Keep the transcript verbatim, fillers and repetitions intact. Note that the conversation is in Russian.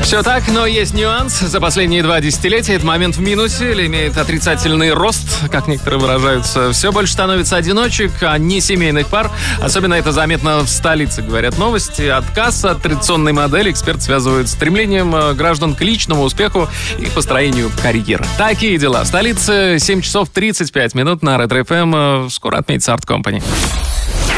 Все так, но есть нюанс. За последние два десятилетия этот момент в минусе или имеет отрицательный рост, как некоторые выражаются. Все больше становится одиночек, а не семейных пар. Особенно это заметно в столице, говорят новости. Отказ от традиционной модели эксперт связывает с стремлением граждан к личному успеху и построению карьеры. Такие дела. В столице семь часов тридцать пять минут на Ретро эф эм. Скоро отметится Art Company.